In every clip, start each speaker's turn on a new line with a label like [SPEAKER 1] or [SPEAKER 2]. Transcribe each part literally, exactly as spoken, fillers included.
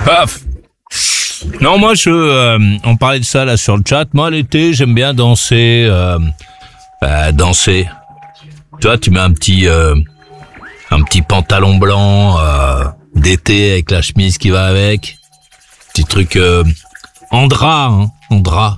[SPEAKER 1] Paf. Non, moi, je, euh, on parlait de ça là sur le chat. Moi, l'été, j'aime bien danser, euh, euh, danser. Tu vois, tu mets un petit, euh, un petit pantalon blanc euh, d'été avec la chemise qui va avec, petit truc euh, en drap, hein, en drap.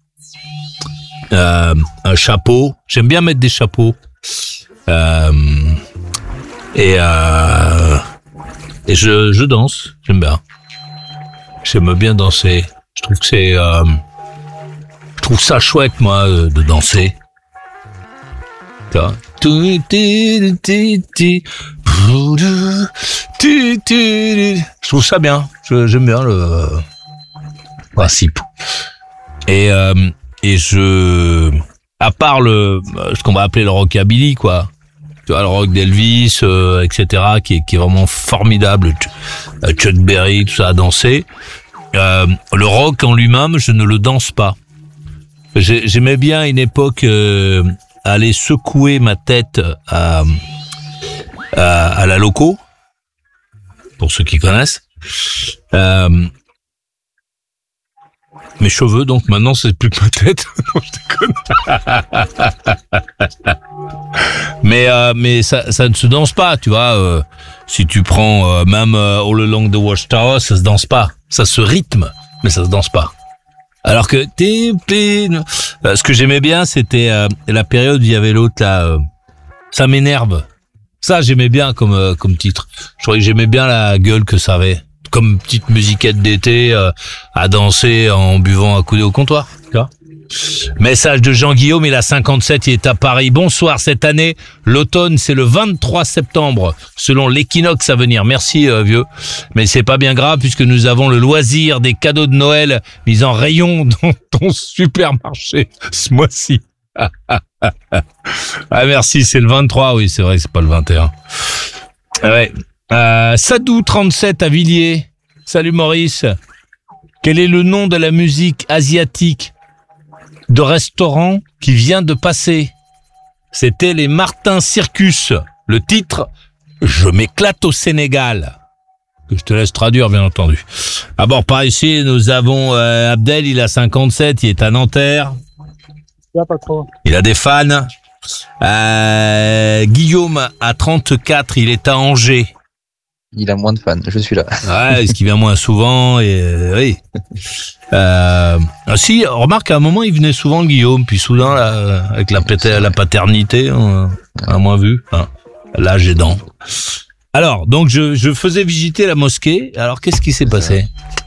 [SPEAKER 1] Euh, un chapeau. J'aime bien mettre des chapeaux. Euh, et euh, et je, je danse. J'aime bien. J'aime bien danser. Je trouve que c'est, euh, je trouve ça chouette, moi, de danser. Tu vois. Je trouve ça bien. Je, j'aime bien le principe. Et, euh, et je, à part le, ce qu'on va appeler le rockabilly, quoi. Tu vois, le rock d'Elvis, euh, et cetera, qui est, qui est vraiment formidable. Chuck Berry, tout ça à danser. Euh, le rock en lui-même, je ne le danse pas. J'ai, j'aimais bien à une époque euh, aller secouer ma tête à, à, à la loco, pour ceux qui connaissent. Euh, mes cheveux, donc maintenant c'est plus que ma tête. Non, je déconne. mais euh, mais ça ça ne se danse pas, tu vois. Euh, si tu prends euh, même euh, All Along the Watchtower, ça se danse pas. Ça se rythme, mais ça se danse pas. Alors que euh, ce que j'aimais bien, c'était euh, la période où il y avait l'autre là. Euh, ça m'énerve. Ça j'aimais bien comme euh, comme titre. Je croyais que j'aimais bien la gueule que ça avait. Comme petite musiquette d'été euh, à danser en buvant un coudé au comptoir. Tu vois. Message de Jean-Guillaume, il a cinquante-sept, il est à Paris. Bonsoir, cette année, l'automne, c'est le vingt-trois septembre, selon l'équinoxe à venir. Merci, euh, vieux. Mais c'est pas bien grave, puisque nous avons le loisir des cadeaux de Noël mis en rayon dans ton supermarché ce mois-ci. Ah, merci, c'est le vingt-trois, oui, c'est vrai que c'est pas le vingt et un. Ouais. Euh, Sadou, trente-sept, à Villiers. Salut, Maurice. Quel est le nom de la musique asiatique de restaurant qui vient de passer? C'était les Martin Circus. Le titre, Je m'éclate au Sénégal. Que je te laisse traduire, bien entendu. À bord par ici, nous avons euh, Abdel, il a cinquante-sept, il est à Nanterre.
[SPEAKER 2] Il a pas trop.
[SPEAKER 1] Il a des fans. Euh, Guillaume a trente-quatre, il est à Angers.
[SPEAKER 3] Il a moins de fans, je suis là.
[SPEAKER 1] Ouais, est-ce qu'il vient moins souvent et euh, oui. Euh, ah si, remarque à un moment il venait souvent Guillaume, puis soudain là, avec la, pété, la paternité, on a moins vu. Hein. L'âge aidant. Alors, donc je, je faisais visiter la mosquée. Alors qu'est-ce qui s'est passé?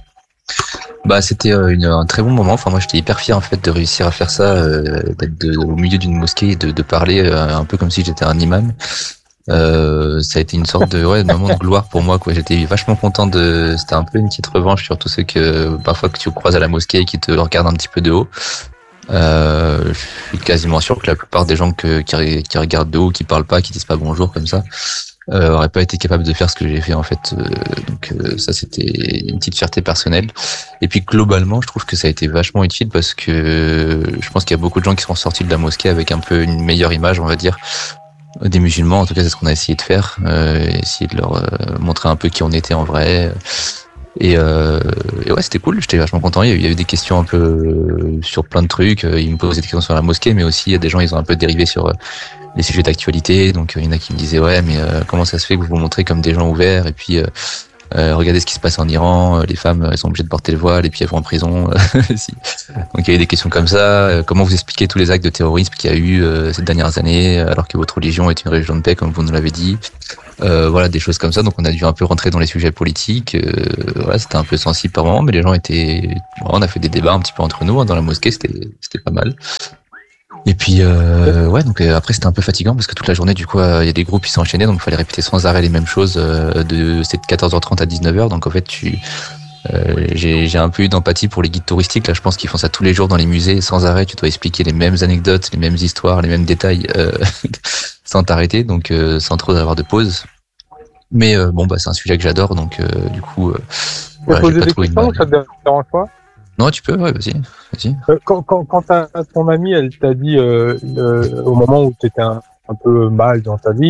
[SPEAKER 3] Bah c'était euh, une, un très bon moment. Enfin moi j'étais hyper fier en fait de réussir à faire ça, euh, d'être de, au milieu d'une mosquée et de, de parler euh, un peu comme si j'étais un imam. Euh, ça a été une sorte de, ouais, de moment de gloire pour moi, quoi. J'étais vachement content de, c'était un peu une petite revanche sur tous ceux que, parfois, que tu croises à la mosquée et qui te regardent un petit peu de haut. Euh, je suis quasiment sûr que la plupart des gens que, qui, qui regardent de haut, qui parlent pas, qui disent pas bonjour comme ça, euh, auraient pas été capables de faire ce que j'ai fait, en fait. Euh, donc, euh, ça, c'était une petite fierté personnelle. Et puis, globalement, je trouve que ça a été vachement utile parce que je pense qu'il y a beaucoup de gens qui sont sortis de la mosquée avec un peu une meilleure image, on va dire, des musulmans. En tout cas, c'est ce qu'on a essayé de faire, euh, essayer de leur euh, montrer un peu qui on était en vrai. Et, euh, et ouais, c'était cool, j'étais vachement content. Il y a eu, il y a eu des questions un peu sur plein de trucs. Ils me posaient des questions sur la mosquée, mais aussi il y a des gens, ils ont un peu dérivé sur les sujets d'actualité. Donc il y en a qui me disaient ouais, mais euh, comment ça se fait que vous vous montrez comme des gens ouverts et puis euh, euh, regardez ce qui se passe en Iran, les femmes elles sont obligées de porter le voile et puis elles vont en prison. Si. Donc il y a eu des questions comme ça. Comment vous expliquez tous les actes de terrorisme qu'il y a eu euh, ces dernières années, alors que votre religion est une religion de paix, comme vous nous l'avez dit. Euh, voilà, des choses comme ça. Donc on a dû un peu rentrer dans les sujets politiques. Euh, voilà, c'était un peu sensible par moment, mais les gens étaient. Bon, on a fait des débats un petit peu entre nous hein, dans la mosquée. C'était c'était pas mal. Et puis euh, ouais, donc euh, après c'était un peu fatigant parce que toute la journée du coup il euh, y a des groupes qui s'enchaînaient, donc il fallait répéter sans arrêt les mêmes choses euh, de c'était de quatorze heures trente à dix-neuf heures. Donc en fait tu euh, j'ai j'ai un peu eu d'empathie pour les guides touristiques là. Je pense qu'ils font ça tous les jours dans les musées sans arrêt. Tu dois expliquer les mêmes anecdotes, les mêmes histoires, les mêmes détails euh, sans t'arrêter, donc euh, sans trop avoir de pause. Mais euh, bon bah c'est un sujet que j'adore, donc euh, du coup euh,
[SPEAKER 2] voilà, j'ai pas trouvé de mal. Ça te dérange pas?
[SPEAKER 3] Non, tu peux, ouais, vas-y, vas-y.
[SPEAKER 2] Euh, quand, quand, quand ta, ton amie, elle t'a dit, euh, euh, au moment où tu étais un, un peu mal dans ta vie,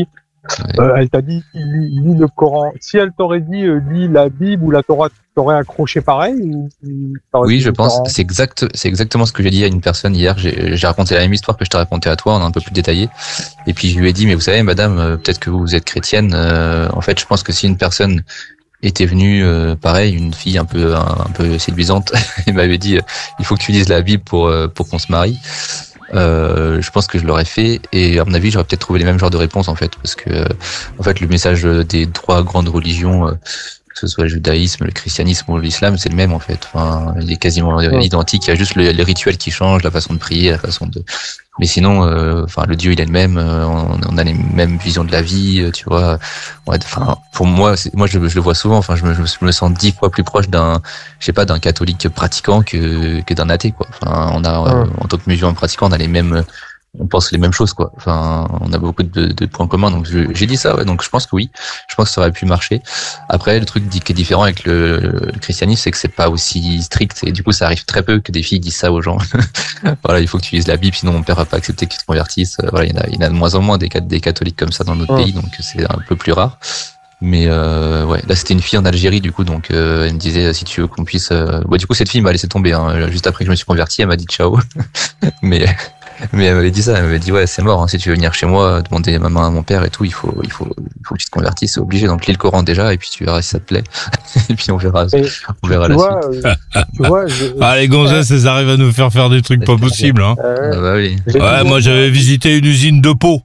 [SPEAKER 3] Ouais.
[SPEAKER 2] Euh, elle t'a dit lis, lis le Coran. Si elle t'aurait dit euh, lis la Bible ou la Torah, t'aurais accroché pareil ou, ou
[SPEAKER 3] Oui, je pense.
[SPEAKER 2] différent?
[SPEAKER 3] C'est exact, c'est exactement ce que j'ai dit à une personne hier. J'ai, j'ai raconté la même histoire que je t'ai raconté à toi, on a un peu plus détaillé. Et puis je lui ai dit, mais vous savez, madame, euh, peut-être que vous êtes chrétienne. Euh, en fait, je pense que si une personne était venue, euh, pareil, une fille un peu, un, un peu séduisante, et m'avait dit, euh, il faut que tu lises la Bible pour euh, pour qu'on se marie. Euh, je pense que je l'aurais fait, et à mon avis, j'aurais peut-être trouvé les mêmes genres de réponses en fait, parce que euh, en fait, le message des trois grandes religions. Euh, que ce soit le judaïsme, le christianisme ou l'islam, c'est le même en fait. Enfin, il est quasiment ouais. identique. Il y a juste le, les rituels qui changent, la façon de prier, la façon de. Mais sinon, euh, enfin, le Dieu il est le même. Euh, on, on a les mêmes visions de la vie, euh, tu vois. Ouais, enfin, pour moi, c'est, moi je, je le vois souvent. Enfin, je me, je me sens dix fois plus proche d'un, je sais pas, d'un catholique pratiquant que que d'un athée, quoi. Enfin, on a, ouais. euh, en tant que musulman pratiquant, on a les mêmes. On pense les mêmes choses, quoi. Enfin, on a beaucoup de, de points communs. Donc, je, j'ai dit ça, ouais. Donc, je pense que oui. Je pense que ça aurait pu marcher. Après, le truc qui est différent avec le, le christianisme, c'est que c'est pas aussi strict. Et du coup, ça arrive très peu que des filles disent ça aux gens. Voilà, il faut que tu lises la Bible, sinon mon père va pas accepter que tu te convertisses. Voilà, il y en a, il y en a de moins en moins des, des catholiques comme ça dans notre ouais. pays. Donc, c'est un peu plus rare. Mais euh, ouais, là c'était une fille en Algérie du coup, donc euh, elle me disait si tu veux qu'on puisse. Euh... Bon, du coup cette fille m'a laissé tomber. Hein. Juste après que je me suis converti, elle m'a dit ciao. mais mais elle m'avait dit ça, elle m'avait dit ouais c'est mort. Hein. Si tu veux venir chez moi, demander ma main à mon père et tout, il faut il faut il faut que tu te convertisses, c'est obligé. Donc lis le Coran déjà et puis tu verras si ça te plaît. Et puis on verra et on verra la vois, suite. Euh,
[SPEAKER 1] tu vois, je... ah les gonzesses, elles arrivent à nous faire faire des trucs pas possibles. Hein.
[SPEAKER 2] Euh,
[SPEAKER 3] ah bah oui.
[SPEAKER 1] Ouais, moi j'avais visité une usine de peau.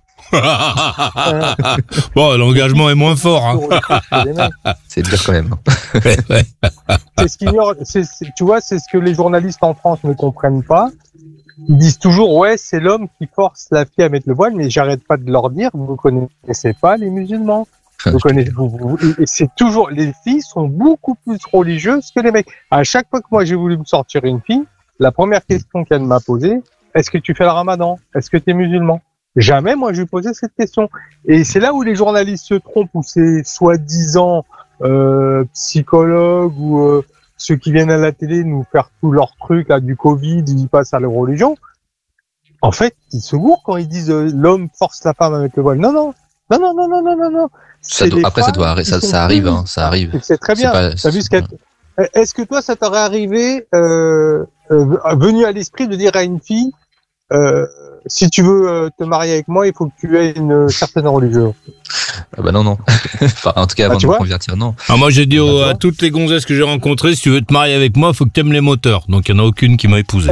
[SPEAKER 1] Bon, l'engagement est moins fort. Hein.
[SPEAKER 3] C'est dur quand même.
[SPEAKER 2] C'est ce qu'ignorent, c'est, c'est, tu vois, c'est ce que les journalistes en France ne comprennent pas. Ils disent toujours, ouais, c'est l'homme qui force la fille à mettre le voile, mais j'arrête pas de leur dire, vous connaissez pas les musulmans. Vous connaissez, vous, vous, et c'est toujours, les filles sont beaucoup plus religieuses que les mecs. À chaque fois que moi j'ai voulu me sortir une fille, la première question qu'elle m'a posée, est-ce que tu fais le ramadan? Est-ce que tu es musulman? Jamais, moi, je lui posais cette question. Et c'est là où les journalistes se trompent, où ces soi-disant euh, psychologues ou euh, ceux qui viennent à la télé nous faire tous leurs trucs, là, du Covid, ils passent à la religion. En fait, ils se gourrent quand ils disent euh, l'homme force la femme avec le voile. Non, non, non, non, non, non, non, non, non.
[SPEAKER 3] Ça doit, après, ça doit, ça, ça arrive, hein, ça arrive.
[SPEAKER 2] C'est très bien. C'est pas, T'as vu ce qu'elle... Est-ce que toi, ça t'aurait arrivé, euh, euh, venu à l'esprit de dire à une fille, euh, si tu veux euh, te marier avec moi, il faut que tu aies une certaine religion.
[SPEAKER 3] Ah bah non, non. Enfin, en tout cas, avant ah, de me convertir, non.
[SPEAKER 1] Ah, moi, j'ai dit aux, à toutes les gonzesses que j'ai rencontrées, si tu veux te marier avec moi, il faut que tu aimes les moteurs. Donc, il n'y en a aucune qui m'a épousé.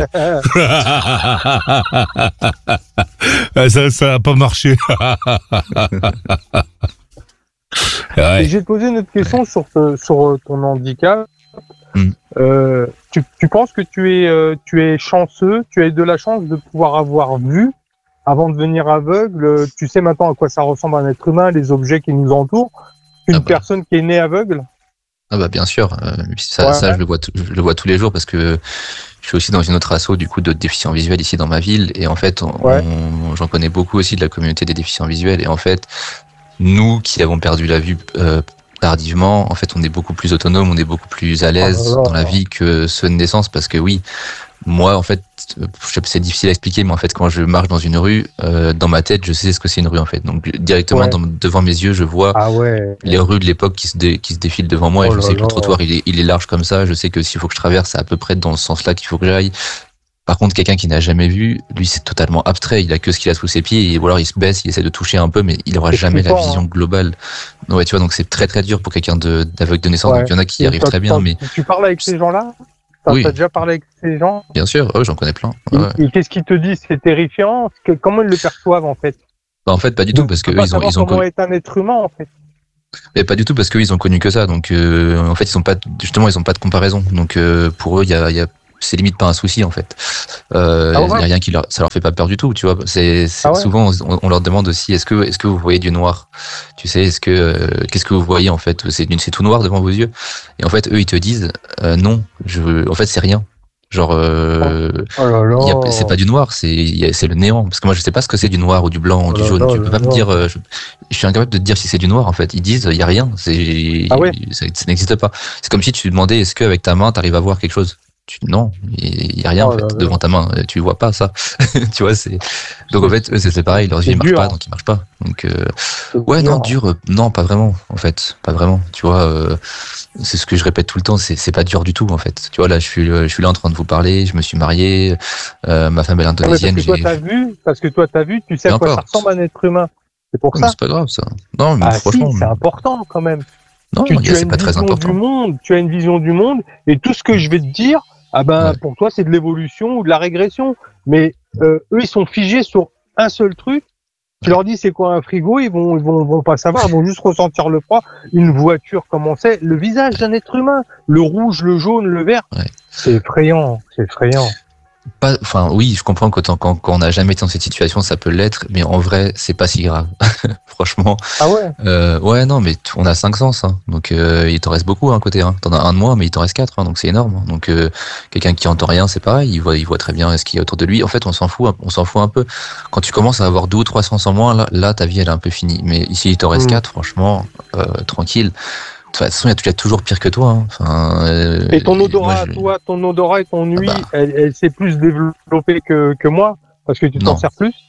[SPEAKER 1] ça, ça n'a pas marché.
[SPEAKER 2] Ouais. Et je vais te poser une autre question ouais. sur, te, sur ton handicap. Mm. Euh, tu, tu penses que tu es, euh, tu es chanceux, tu as de la chance de pouvoir avoir vu avant de devenir aveugle. Tu sais maintenant à quoi ça ressemble un être humain, les objets qui nous entourent. Une ah bah. personne qui est née aveugle.
[SPEAKER 3] Ah bah bien sûr, euh, ça, ouais. ça je le vois, t- je le vois tous les jours parce que je suis aussi dans une autre asso du coup de déficients visuels ici dans ma ville et en fait, on, ouais. on, j'en connais beaucoup aussi de la communauté des déficients visuels et en fait, nous qui avons perdu la vue. Euh, tardivement, en fait, on est beaucoup plus autonome, on est beaucoup plus à l'aise oh, dans la vie que ceux de naissance parce que oui, moi, en fait, c'est difficile à expliquer, mais en fait, quand je marche dans une rue, euh, dans ma tête, je sais ce que c'est une rue, en fait. Donc, directement, ouais. dans, devant mes yeux, je vois
[SPEAKER 2] ah ouais.
[SPEAKER 3] les rues de l'époque qui se, dé, qui se défilent devant moi, oh et je sais que le trottoir, il est, il est large comme ça, je sais que s'il faut que je traverse, c'est à peu près dans ce sens-là qu'il faut que j'aille. Par contre, quelqu'un qui n'a jamais vu, lui, c'est totalement abstrait. Il a que ce qu'il a sous ses pieds, et ou alors il se baisse, il essaie de toucher un peu, mais il aura jamais la vision globale. Ouais, tu vois, donc c'est très très dur pour quelqu'un de, d'aveugle de naissance. Ouais. Donc il y en a qui y arrivent très bien, mais.
[SPEAKER 2] Tu parles avec ces gens-là? T'as, oui. T'as déjà parlé avec ces gens?
[SPEAKER 3] Bien sûr, oui, j'en connais plein.
[SPEAKER 2] Et, ouais. et qu'est-ce qu'ils te disent? C'est terrifiant? Comment ils le perçoivent, en fait?
[SPEAKER 3] Bah, en fait, pas du tout, parce que eux, ils ont, ils ont.
[SPEAKER 2] Comment est un être humain, en fait?
[SPEAKER 3] Mais pas du tout, parce qu'eux, ils ont connu que ça. Donc, euh, en fait, ils sont pas, justement, ils ont pas de comparaison. Donc, euh, pour eux, il y a, il y a, c'est limite pas un souci en fait. Euh, ah ouais. Y a rien qui leur, ça leur fait pas peur du tout, tu vois. C'est, c'est ah ouais. souvent on, on leur demande aussi, est-ce que, est-ce que vous voyez du noir? Tu sais, est-ce que, euh, qu'est-ce que vous voyez en fait? C'est, c'est tout noir devant vos yeux. Et en fait, eux ils te disent, euh, non, je, en fait c'est rien. Genre, euh,
[SPEAKER 2] oh là là.
[SPEAKER 3] Y a, c'est pas du noir, c'est, y a, c'est le néant. Parce que moi je sais pas ce que c'est du noir ou du blanc ou oh du jaune. Là, tu peux pas là. me dire, euh, je, je suis incapable de te dire si c'est du noir en fait. Ils disent, y a rien, c'est,
[SPEAKER 2] ah ouais.
[SPEAKER 3] ça, ça n'existe pas. C'est comme si tu demandais, est-ce qu'avec ta main t'arrives à voir quelque chose? tu, non, il y a rien
[SPEAKER 2] Oh
[SPEAKER 3] en fait
[SPEAKER 2] là là.
[SPEAKER 3] devant ta main, tu vois pas ça. Tu vois, c'est donc en fait eux, c'est, c'est pareil, leurs
[SPEAKER 2] C'est
[SPEAKER 3] yeux ils marchent
[SPEAKER 2] dur,
[SPEAKER 3] pas,
[SPEAKER 2] hein.
[SPEAKER 3] donc ils marchent pas. Donc euh,
[SPEAKER 2] C'est
[SPEAKER 3] ouais, non,
[SPEAKER 2] dur.
[SPEAKER 3] dur, euh, non, pas vraiment en fait, pas vraiment. Tu vois, euh, c'est ce que je répète tout le temps, c'est c'est pas dur du tout en fait. Tu vois, là je suis je suis là en train de vous parler, je me suis marié, euh, ma femme elle est
[SPEAKER 2] Ah, mais parce
[SPEAKER 3] indonésienne,
[SPEAKER 2] que toi,
[SPEAKER 3] j'ai
[SPEAKER 2] t'as vu, parce que toi, t'as vu, tu sais
[SPEAKER 3] peu
[SPEAKER 2] à quoi ça
[SPEAKER 3] importe.
[SPEAKER 2] ressemble un être humain. C'est pour
[SPEAKER 3] Ouais, mais
[SPEAKER 2] ça.
[SPEAKER 3] c'est pas grave ça. Non, mais
[SPEAKER 2] Ah si,
[SPEAKER 3] franchement,
[SPEAKER 2] c'est important quand même.
[SPEAKER 3] non,
[SPEAKER 2] Tu,
[SPEAKER 3] il y a-
[SPEAKER 2] tu as
[SPEAKER 3] c'est
[SPEAKER 2] une
[SPEAKER 3] pas très
[SPEAKER 2] vision du
[SPEAKER 3] important.
[SPEAKER 2] monde, tu as une vision du monde, et tout ce que je vais te dire, ah ben
[SPEAKER 3] Ouais.
[SPEAKER 2] pour toi c'est de l'évolution ou de la régression. Mais euh, eux ils sont figés sur un seul truc. Tu
[SPEAKER 3] Ouais.
[SPEAKER 2] leur dis c'est quoi un frigo, ils vont ils vont, vont pas savoir, ils vont juste ressentir le froid. Une voiture, comment c'est, le visage d'un être humain, le rouge, le jaune, le vert,
[SPEAKER 3] Ouais.
[SPEAKER 2] c'est effrayant, c'est effrayant.
[SPEAKER 3] Pas, enfin, oui, je comprends que quand, quand, quand on n'a jamais été dans cette situation, ça peut l'être, mais en vrai, c'est pas si grave. Franchement,
[SPEAKER 2] Ah ouais.
[SPEAKER 3] euh, ouais, non, mais t- on a cinq sens, hein, donc euh, il t'en reste beaucoup à un côté. Hein. T'en as un de moins, mais il t'en reste quatre, hein, donc c'est énorme. Donc euh, quelqu'un qui entend rien, c'est pareil, il voit, il voit très bien ce qu'il y a autour de lui. En fait, on s'en fout, on s'en fout un peu. Quand tu commences à avoir deux ou trois sens en moins, là, là, ta vie elle est un peu finie. Mais ici, il t'en reste
[SPEAKER 2] Mm.
[SPEAKER 3] quatre, franchement, euh, tranquille. De toute façon, il y a- il y a toujours pire que toi. Hein. Enfin, euh,
[SPEAKER 2] Et ton odorat,
[SPEAKER 3] moi, je...
[SPEAKER 2] toi, ton odorat et ton
[SPEAKER 3] Ah
[SPEAKER 2] ouïe,
[SPEAKER 3] bah,
[SPEAKER 2] elle, elle s'est plus développée que, que moi, parce que tu t'en
[SPEAKER 3] non.
[SPEAKER 2] sers plus.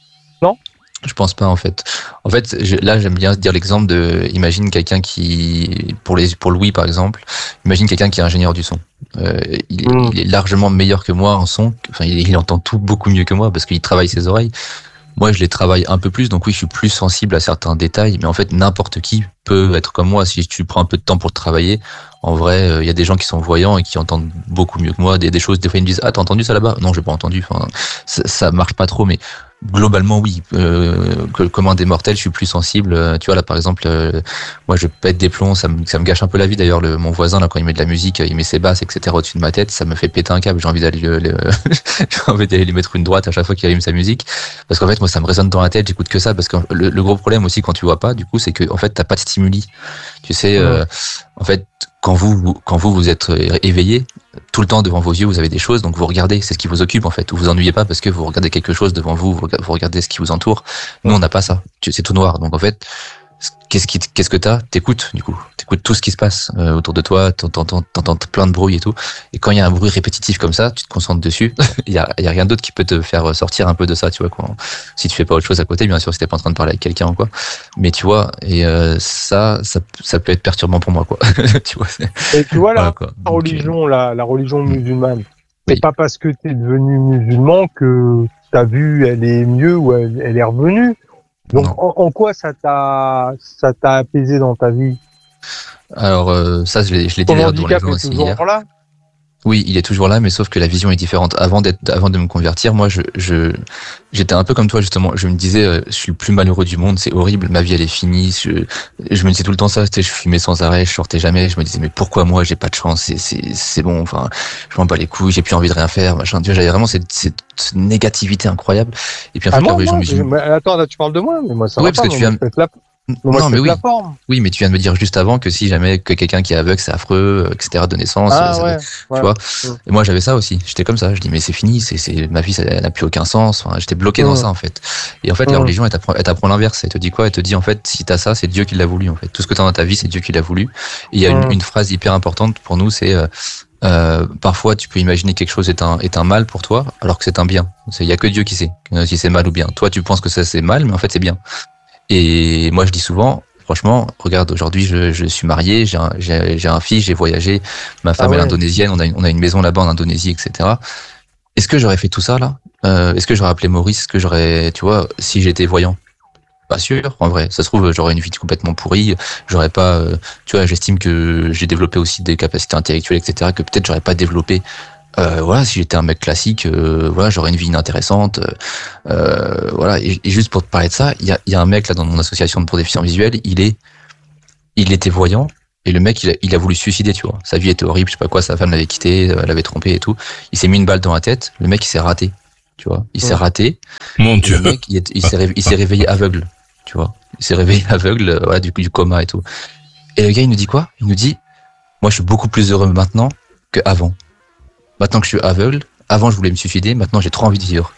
[SPEAKER 3] Je pense pas en fait. En fait, je, là j'aime bien dire l'exemple de, imagine quelqu'un qui, pour les, pour Louis par exemple, imagine quelqu'un qui est ingénieur du son. Euh, il, est,
[SPEAKER 2] Mm.
[SPEAKER 3] il est largement meilleur que moi en son. Enfin, il, il entend tout beaucoup mieux que moi parce qu'il travaille ses oreilles. Moi, je les travaille un peu plus, donc oui, je suis plus sensible à certains détails. Mais en fait, n'importe qui peut être comme moi si tu prends un peu de temps pour le travailler. En vrai, il euh, y a des gens qui sont voyants et qui entendent beaucoup mieux que moi. Des, des choses, des fois, ils me disent ah, t'as entendu ça là-bas? Non, j'ai pas entendu. Enfin, ça, ça marche pas trop, mais globalement, oui. Euh, que, comme un des mortels, je suis plus sensible. Euh, tu vois là, par exemple, euh, moi, je pète des plombs, ça me, ça me gâche un peu la vie. D'ailleurs, le, mon voisin là, quand il met de la musique, il met ses basses, et cetera au-dessus de ma tête, ça me fait péter un câble. J'ai envie d'aller, le, le j'ai envie d'aller lui mettre une droite à chaque fois qu'il allume sa musique, parce qu'en fait, moi, ça me résonne dans la tête. J'écoute que ça, parce que le, le gros problème aussi quand tu vois pas, du coup, c'est que en fait, t'as pas de stimuli. Tu sais,
[SPEAKER 2] Mmh.
[SPEAKER 3] euh, en fait, quand vous, quand vous vous êtes éveillé, tout le temps devant vos yeux, vous avez des choses, donc vous regardez, c'est ce qui vous occupe en fait. Vous vous ennuyez pas parce que vous regardez quelque chose devant vous, vous regardez ce qui vous entoure. Nous, on n'a pas ça. C'est tout noir. Donc en fait, qu'est-ce qui, qu'est-ce que t'as? T'écoutes, du coup. T'écoutes tout ce qui se passe euh, autour de toi, t'entends, t'entends plein de bruit et tout. Et quand il y a un bruit répétitif comme ça, tu te concentres dessus. Il y a, il y a rien d'autre qui peut te faire sortir un peu de ça, tu vois, quand, si tu fais pas autre chose à côté, bien sûr, si t'es pas en train de parler avec quelqu'un ou quoi. Mais tu vois, et euh, ça, ça, ça peut être perturbant pour moi, quoi. Tu vois, c'est...
[SPEAKER 2] Et tu vois, la,
[SPEAKER 3] Voilà, quoi.
[SPEAKER 2] la
[SPEAKER 3] Donc,
[SPEAKER 2] religion, la, la religion musulmane, c'est
[SPEAKER 3] Oui.
[SPEAKER 2] pas parce que t'es devenu musulman que ta vue, elle est mieux ou elle, elle est revenue. Donc, en, en quoi ça t'a, ça t'a apaisé dans ta vie?
[SPEAKER 3] Alors, euh, ça, je l'ai, je l'ai dit
[SPEAKER 2] Ton
[SPEAKER 3] d'ailleurs dans
[SPEAKER 2] handicap
[SPEAKER 3] l'exemple
[SPEAKER 2] est
[SPEAKER 3] aussi
[SPEAKER 2] toujours
[SPEAKER 3] hier.
[SPEAKER 2] là?
[SPEAKER 3] Oui, il est toujours là, mais sauf que la vision est différente. Avant d'être, avant de me convertir, moi, je, je, j'étais un peu comme toi justement. Je me disais, euh, je suis le plus malheureux du monde, c'est horrible, ma vie elle est finie. Je, je me disais tout le temps ça. Tu sais, je fumais sans arrêt, je sortais jamais. Je me disais, mais pourquoi moi, j'ai pas de chance? C'est, c'est, c'est bon. Enfin, je m'en bats les couilles, j'ai plus envie de rien faire, machin. Tu vois, j'avais vraiment cette, cette négativité incroyable. Et puis en fait,
[SPEAKER 2] Ah,
[SPEAKER 3] la
[SPEAKER 2] moi,
[SPEAKER 3] religion
[SPEAKER 2] moi,
[SPEAKER 3] musulmane.
[SPEAKER 2] mais attends, là, tu parles de moi, mais moi, ça
[SPEAKER 3] Oui,
[SPEAKER 2] va
[SPEAKER 3] parce
[SPEAKER 2] pas.
[SPEAKER 3] que tu
[SPEAKER 2] Moi,
[SPEAKER 3] viens-
[SPEAKER 2] je fais que la, moi,
[SPEAKER 3] non,
[SPEAKER 2] je
[SPEAKER 3] mais
[SPEAKER 2] fais que
[SPEAKER 3] oui.
[SPEAKER 2] la forme.
[SPEAKER 3] Oui, mais tu viens de me dire juste avant que si jamais que quelqu'un qui est aveugle, c'est affreux, euh, et cetera de naissance.
[SPEAKER 2] Ah,
[SPEAKER 3] ça-
[SPEAKER 2] ouais,
[SPEAKER 3] tu
[SPEAKER 2] ouais.
[SPEAKER 3] vois.
[SPEAKER 2] Mm.
[SPEAKER 3] Et moi, j'avais ça aussi. J'étais comme ça. Je dis, mais c'est fini. C'est, c'est, ma vie, ça elle n'a plus aucun sens. Enfin, j'étais bloqué dans
[SPEAKER 2] Mm.
[SPEAKER 3] ça, en fait. Et en fait, la
[SPEAKER 2] Mm.
[SPEAKER 3] religion, elle t'apprend, elle t'apprend l'inverse. Elle te dit quoi? Elle te dit, en fait, si t'as ça, c'est Dieu qui l'a voulu, en fait. Tout ce que t'as dans ta vie, c'est Dieu qui l'a voulu. Et il y a
[SPEAKER 2] Mm.
[SPEAKER 3] une, une phrase hyper importante pour nous, c'est, euh, euh, parfois, tu peux imaginer que quelque chose est un, est un mal pour toi, alors que c'est un bien. C'est, il y a que Dieu qui sait euh, si c'est mal ou bien. Toi, tu penses que ça, c'est mal, mais en fait, c'est bien. Et moi, je dis souvent, franchement, regarde, aujourd'hui, je, je suis marié, j'ai un, j'ai, j'ai un fils, j'ai voyagé, ma femme
[SPEAKER 2] Ah ouais.
[SPEAKER 3] est indonésienne, on a une, on a une maison là-bas en Indonésie, et cetera. Est-ce que j'aurais fait tout ça, là? Euh, est-ce que j'aurais appelé Maurice? Est-ce que j'aurais, tu vois, si j'étais voyant? Pas sûr, en vrai. Ça se trouve, j'aurais une vie complètement pourrie, j'aurais pas, euh, tu vois, j'estime que j'ai développé aussi des capacités intellectuelles, et cetera, que peut-être j'aurais pas développé. Euh, voilà, si j'étais un mec classique, euh, voilà, j'aurais une vie inintéressante. Euh, voilà, et, et juste pour te parler de ça, il y a, il y a un mec là dans mon association pour déficients visuels, il est, il était voyant et le mec il a, il a voulu se suicider, tu vois. Sa vie était horrible, je sais pas quoi, sa femme l'avait quitté, elle l'avait trompé et tout. Il s'est mis une balle dans la tête, le mec il s'est raté, tu vois. Il s'est
[SPEAKER 2] Ouais.
[SPEAKER 3] raté.
[SPEAKER 1] Mon
[SPEAKER 3] Et
[SPEAKER 1] Dieu.
[SPEAKER 3] le mec il, est- il s'est réveillé, il s'est réveillé aveugle, tu vois. Il s'est réveillé aveugle, euh, voilà, du coup du coma et tout. Et le gars il nous dit quoi? Il nous dit, moi je suis beaucoup plus heureux maintenant qu'avant. Maintenant que je suis aveugle, avant je voulais me suicider, maintenant j'ai trop envie de vivre.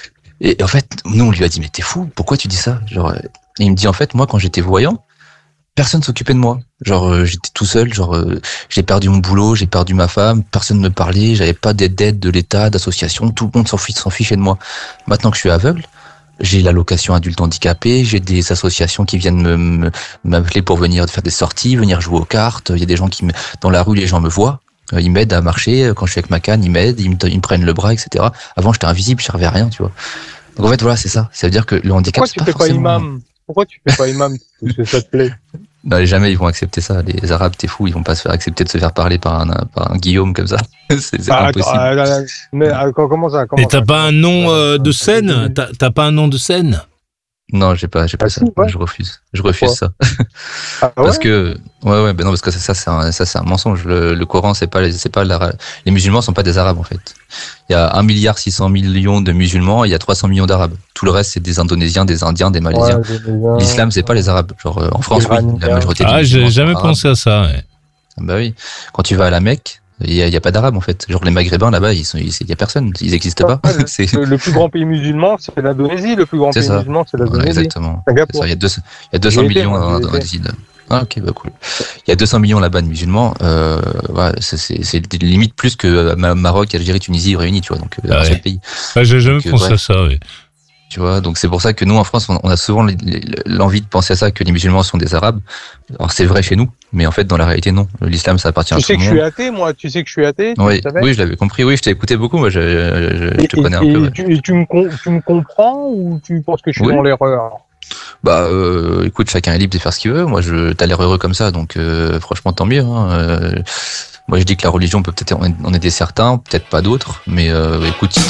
[SPEAKER 3] Et en fait, nous on lui a dit, mais t'es fou, pourquoi tu dis ça? Genre, et il me dit, en fait, moi quand j'étais voyant, personne s'occupait de moi. Genre, euh, j'étais tout seul. Genre, euh, j'ai perdu mon boulot, j'ai perdu ma femme. Personne ne me parlait. J'avais pas d'aide, d'aide de l'État, d'association. Tout le monde s'en fichait, s'en fichait de moi. Maintenant que je suis aveugle, j'ai l'allocation adulte handicapé. J'ai des associations qui viennent me, me m'appeler pour venir faire des sorties, venir jouer aux cartes. Il y a des gens qui me, dans la rue, les gens me voient. Ils m'aident à marcher. Quand je suis avec ma canne, ils m'aident, ils me, ils me prennent le bras, et cetera. Avant, j'étais invisible, je servais à rien, tu vois. Donc en fait, voilà, c'est ça. Ça veut dire que le handicap,
[SPEAKER 2] Pourquoi
[SPEAKER 3] c'est
[SPEAKER 2] tu
[SPEAKER 3] pas
[SPEAKER 2] fais pas
[SPEAKER 3] forcément...
[SPEAKER 2] imam? Pourquoi tu fais pas imam? Parce que ça te plaît.
[SPEAKER 3] Non, jamais ils vont accepter ça. Les Arabes, t'es fou, ils vont pas se faire accepter de se faire parler par un, par un Guillaume comme ça. c'est c'est
[SPEAKER 2] Ah,
[SPEAKER 3] impossible.
[SPEAKER 2] attends, ah, ah, mais ah, comment ça comment
[SPEAKER 1] Et t'as
[SPEAKER 2] ça,
[SPEAKER 1] pas un nom euh, de scène?
[SPEAKER 2] euh,
[SPEAKER 1] T'as t'as pas un nom de scène?
[SPEAKER 3] Non, j'ai pas, j'ai pas
[SPEAKER 2] Ah,
[SPEAKER 3] ça.
[SPEAKER 2] si, ouais.
[SPEAKER 3] Je refuse. Je refuse ça.
[SPEAKER 2] Ah, ouais
[SPEAKER 3] Parce que, ouais, ouais, ben non, parce que ça, ça, c'est un, ça, c'est un mensonge. Le, le Coran, c'est pas, les- c'est pas l'arabe. Les musulmans sont pas des Arabes, en fait. Il y a un milliard six cents millions de musulmans, et il y a trois cents millions d'Arabes. Tout le reste, c'est des Indonésiens, des Indiens, des Malaisiens.
[SPEAKER 2] Ouais, j'ai bien-
[SPEAKER 3] L'islam, c'est pas les Arabes. Genre, euh, en France, oui, la majorité des
[SPEAKER 1] Ah,
[SPEAKER 3] musulmans
[SPEAKER 1] j'ai
[SPEAKER 3] sont
[SPEAKER 1] jamais
[SPEAKER 3] arabes.
[SPEAKER 1] pensé à ça. Ouais.
[SPEAKER 3] Bah oui. Quand tu vas à la Mecque, il y a, il y a pas d'Arabes, en fait. Genre, les Maghrébins, là-bas, ils sont, ils- il y a personne. Ils existent pas.
[SPEAKER 2] Ouais,
[SPEAKER 3] c'est,
[SPEAKER 2] Le, le plus grand pays musulman, c'est l'Indonésie. Le plus grand
[SPEAKER 3] C'est
[SPEAKER 2] pays
[SPEAKER 3] ça.
[SPEAKER 2] musulman, c'est
[SPEAKER 3] ouais,
[SPEAKER 2] l'Indonésie.
[SPEAKER 3] exactement. C'est
[SPEAKER 2] Singapour.
[SPEAKER 3] ça. Il y a deux cents, il y a deux cents
[SPEAKER 2] J'y étais,
[SPEAKER 3] millions
[SPEAKER 2] moi,
[SPEAKER 3] en
[SPEAKER 2] j'y étais.
[SPEAKER 3] Indonésie. de- Ah, ok, bah cool. Il y a deux cents millions là-bas de musulmans. Euh, ouais, c'est, c'est, c'est limite plus que Ma- Maroc, Algérie, Tunisie réunis, tu vois. Donc, euh,
[SPEAKER 1] Ah
[SPEAKER 3] un
[SPEAKER 1] ouais.
[SPEAKER 3] seul pays.
[SPEAKER 1] Ah, j'ai jamais
[SPEAKER 3] Donc, euh,
[SPEAKER 1] pensé
[SPEAKER 3] ouais.
[SPEAKER 1] à ça. Ouais.
[SPEAKER 3] Tu vois, donc c'est pour ça que nous en France, on, on a souvent les- les- l'envie de penser à ça, que les musulmans sont des Arabes. Alors c'est vrai chez nous, mais en fait dans la réalité non. L'islam ça appartient
[SPEAKER 2] Tu
[SPEAKER 3] à tout
[SPEAKER 2] sais
[SPEAKER 3] le
[SPEAKER 2] que je
[SPEAKER 3] monde.
[SPEAKER 2] suis athée, moi. Tu sais que je suis athée. tu
[SPEAKER 3] Oui,
[SPEAKER 2] le savais
[SPEAKER 3] oui, je l'avais compris. Oui, je t'ai écouté beaucoup. Moi, je, je, je
[SPEAKER 2] Et,
[SPEAKER 3] te connais un
[SPEAKER 2] et-
[SPEAKER 3] peu.
[SPEAKER 2] et
[SPEAKER 3] Ouais.
[SPEAKER 2] tu, et tu me, com- tu me comprends ou tu penses que je suis
[SPEAKER 3] Oui.
[SPEAKER 2] dans l'erreur?
[SPEAKER 3] Bah, euh, écoute, chacun est libre de faire ce qu'il veut. Moi, je, t'as l'air heureux comme ça, donc euh, franchement, tant mieux. Hein. Euh, moi, je dis que la religion peut peut-être en en aider certains, peut-être pas d'autres, mais euh, écoute, si